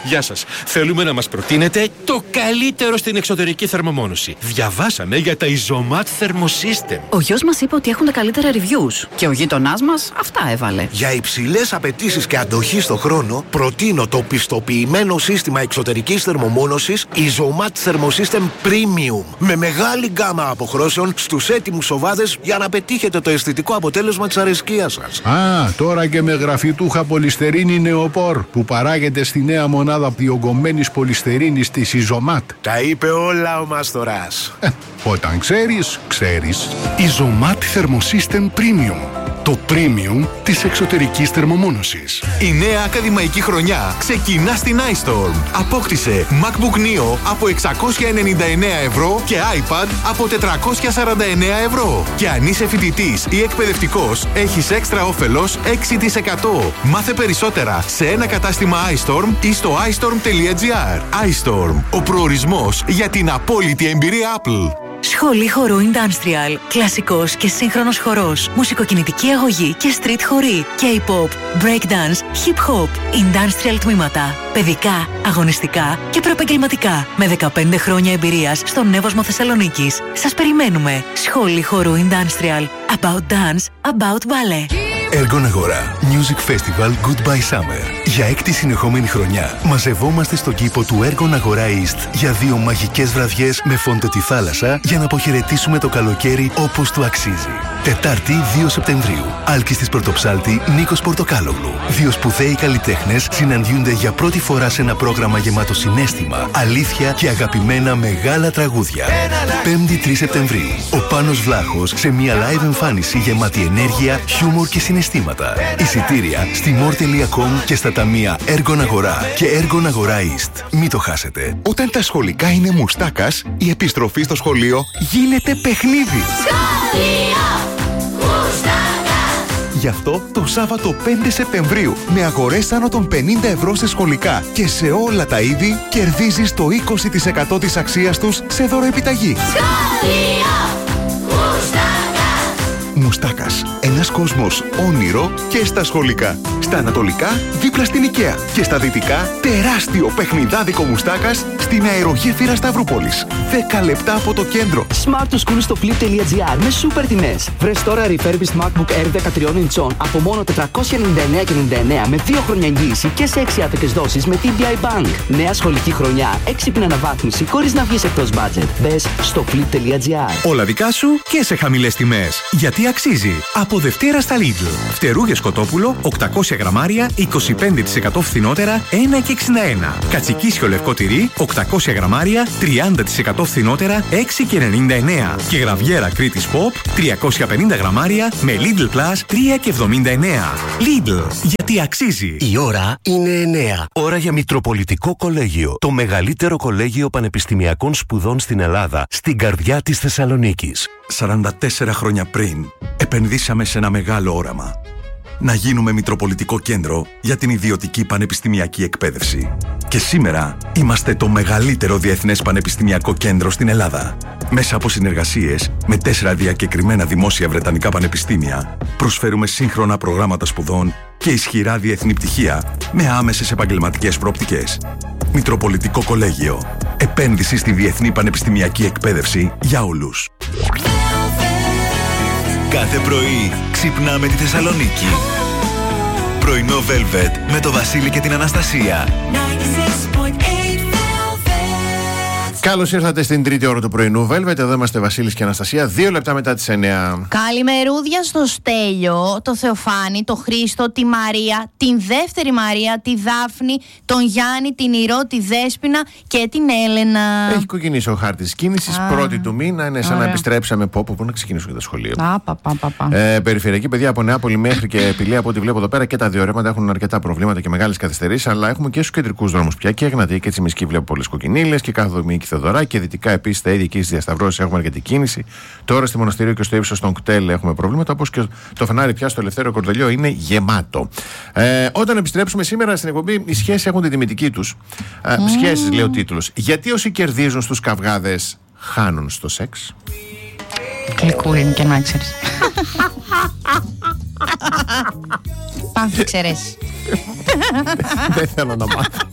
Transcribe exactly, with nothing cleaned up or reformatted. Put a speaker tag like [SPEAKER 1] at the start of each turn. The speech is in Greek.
[SPEAKER 1] Γεια σας. Θέλουμε να μας προτείνετε το καλύτερο στην εξωτερική θερμομόνωση. Διαβάσαμε για τα Isomat Thermosystem.
[SPEAKER 2] Ο γιος μας είπε ότι έχουν τα καλύτερα reviews και ο γείτονάς μας αυτά έβαλε.
[SPEAKER 3] Για υψηλές απαιτήσεις και αντοχή στο χρόνο, προτείνω το πιστοποιημένο σύστημα εξωτερικής θερμομόνωσης Isomat Thermosystem Premium. Με μεγάλη γκάμα αποχρώσεων στους έτοιμους οβάδες για να πετύχετε το αισθητικό αποτέλεσμα της αρεσκίας σας.
[SPEAKER 4] Α, τώρα και με γραφιτούχα πολυστερίνη νεοπόρ που παράγεται στη νέα μονάδα διογκωμένης πολυστερίνης της Isomat.
[SPEAKER 3] Τα είπε όλα ο Μάστορας.
[SPEAKER 4] Ε, όταν ξέρεις, ξέρεις.
[SPEAKER 5] Isomat Thermosystem Premium. Το premium της εξωτερικής θερμομόνωσης.
[SPEAKER 6] Η νέα ακαδημαϊκή χρονιά ξεκινά στην iStorm. Απόκτησε MacBook Neo από εξακόσια ενενήντα εννέα ευρώ και iPad από τετρακόσια σαράντα εννέα ευρώ. Και αν είσαι φοιτητής ή εκπαιδευτικός, έχεις έξτρα όφελος έξι τοις εκατό. Μάθε περισσότερα σε ένα κατάστημα iStorm ή στο iStorm τελεία gr. iStorm, ο προορισμός για την απόλυτη εμπειρία Apple.
[SPEAKER 7] Σχολή χορού Industrial. Κλασικός και σύγχρονος χορός. Μουσικοκινητική αγωγή και street χορή. K-pop, breakdance, hip-hop. Industrial τμήματα. Παιδικά, αγωνιστικά και προεπαγγελματικά. Με δεκαπέντε χρόνια εμπειρίας στον Εύωσμο Θεσσαλονίκης. Σας περιμένουμε. Σχολή χορού Industrial. About dance, about ballet.
[SPEAKER 5] Έργον Αγορά Music Festival Goodbye Summer. Για έκτη συνεχόμενη χρονιά μαζευόμαστε στον κήπο του Έργον Αγορά East για δύο μαγικές βραδιές με φόντο τη θάλασσα για να αποχαιρετήσουμε το καλοκαίρι όπως του αξίζει. Τετάρτη δύο Σεπτεμβρίου. Άλκης της Πρωτοψάλτη, Νίκος Πορτοκάλογλου. Δύο σπουδαίοι καλλιτέχνες συναντιούνται για πρώτη φορά σε ένα πρόγραμμα γεμάτο συναίσθημα, αλήθεια και αγαπημένα μεγάλα τραγούδια. Πέμπτη τρεις Σεπτεμβρίου. Ο Πάνος Βλάχος σε μια live εμφάνιση γεμάτη ενέργεια, χιούμορ και συναισθήματα. Εισιτήρια στη more τελεία com και στα ταμεία Έργον Αγορά και Έργον Αγορά East. Μην το χάσετε.
[SPEAKER 8] Όταν τα σχολικά είναι μουστάκας, η επιστροφή στο σχολείο γίνεται παιχνίδι.
[SPEAKER 9] Σχολείο Μουστάκα.
[SPEAKER 8] Γι' αυτό το Σάββατο πέντε Σεπτεμβρίου με αγορές άνω των πενήντα ευρώ σε σχολικά και σε όλα τα είδη κερδίζεις το είκοσι τοις εκατό της αξίας τους σε δωροεπιταγή.
[SPEAKER 9] Σχολείο Μουστάκα.
[SPEAKER 8] Μουστάκας. Ένας κόσμος όνειρο και στα σχολικά. Στα ανατολικά δίπλα στην IKEA και στα δυτικά τεράστιο παιχνιδάδικο Μουστάκας στην αερογέφυρα Σταυρούπολης. δέκα λεπτά από το κέντρο.
[SPEAKER 10] Smart to School στο flip τελεία gr με σούπερ τιμές. Βρες τώρα refurbished MacBook Air δεκατρία ιντσών από μόνο τετρακόσια ενενήντα εννέα και ενενήντα εννέα με δύο χρόνια εγγύηση και σε έξι άτοκες δόσεις με τι μπι άι Bank. Νέα σχολική χρονιά, έξυπνη αναβάθμιση χωρίς να βγεις εκτός budget. Μπες στο flip τελεία gr.
[SPEAKER 6] Όλα δικά σου και σε χαμηλές τιμές. Γιατί αξίζει. Από Δευτέρα στα Lidl. Φτερούγες κοτόπουλο οκτακόσια γραμμάρια είκοσι πέντε τοις εκατό φθηνότερα ένα και εξήντα ένα. Κατσικίσιο λευκό τυρί οκτακόσια γραμμάρια τριάντα τοις εκατό φθηνότερα έξι και ενενήντα εννέα. Και γραβιέρα Κρήτης Pop τριακόσια πενήντα γραμμάρια με Lidl Plus τρία και εβδομήντα εννέα. Lidl. Γιατί αξίζει.
[SPEAKER 11] Η ώρα είναι εννέα. Ώρα για Μητροπολιτικό Κολέγιο. Το μεγαλύτερο κολέγιο πανεπιστημιακών σπουδών στην Ελλάδα, στην καρδιά της Θεσσαλονίκης.
[SPEAKER 12] σαράντα τέσσερα χρόνια πριν, επενδύσαμε σε ένα μεγάλο όραμα. Να γίνουμε Μητροπολιτικό Κέντρο για την ιδιωτική πανεπιστημιακή εκπαίδευση. Και σήμερα είμαστε το μεγαλύτερο διεθνές πανεπιστημιακό κέντρο στην Ελλάδα. Μέσα από συνεργασίες με τέσσερα διακεκριμένα δημόσια βρετανικά πανεπιστήμια, προσφέρουμε σύγχρονα προγράμματα σπουδών και ισχυρά διεθνή πτυχία με άμεσες επαγγελματικές προοπτικές. Μητροπολιτικό Κολέγιο. Επένδυση στη διεθνή πανεπιστημιακή εκπαίδευση για όλους.
[SPEAKER 6] Κάθε πρωί ξυπνάμε τη Θεσσαλονίκη. Πρωινό Velvet με το Βασίλη και την Αναστασία.
[SPEAKER 13] Καλώς ήρθατε στην τρίτη ώρα του πρωινού Velvet. Εδώ είμαστε Βασίλης και Αναστασία. Δύο λεπτά μετά τις εννέα.
[SPEAKER 14] Καλημερούδια στο Στέλιο, το Θεοφάνη, το Χρήστο, τη Μαρία, την δεύτερη Μαρία, τη Δάφνη, τον Γιάννη, την Ηρώ, τη Δέσποινα και την Έλενα.
[SPEAKER 13] Έχει κοκκινήσει ο χάρτης κίνησης. Πρώτη του μήνα είναι σαν
[SPEAKER 14] Ωραία.
[SPEAKER 13] να επιστρέψαμε. Πόπο, πού να ξεκινήσουμε τα σχολεία.
[SPEAKER 14] Α, πα, πα, πα, πα.
[SPEAKER 13] Ε, περιφερειακή παιδεία από Νεάπολη μέχρι και Πηλαία, από ό,τι βλέπω εδώ πέρα, και τα δύο ρεύματα έχουν αρκετά προβλήματα και μεγάλες καθυστερήσεις. Αλλά έχουμε και στους κεντρικούς δρόμους πια. Και Εγνατία και Τσιμισκή βλέπω πολλές κοκκινίλες και Κάθοδο και Θεοδωρά. Και δυτικά επίσης τα ίδια εκεί στις διασταυρώσεις έχουμε αρκετή κίνηση. Τώρα στη Μοναστηρίου και στο ύψος των Κτέλ έχουμε προβλήματα. Όπως και το φανάρι πια στο Ελευθέριο Κορδελιό είναι γεμάτο. Ε, όταν επιστρέψουμε σήμερα στην εκπομπή, οι σχέσεις έχουν την τιμητική τους. Ε, mm. Σχέσεις, λέει ο τίτλος. Γιατί όσοι κερδίζουν στους καυγάδες χάνουν στο σεξ.
[SPEAKER 14] Γλυκούλη είναι και να ξέρεις. Πάμε και ξέρεις.
[SPEAKER 13] Δεν θέλω να μάθω.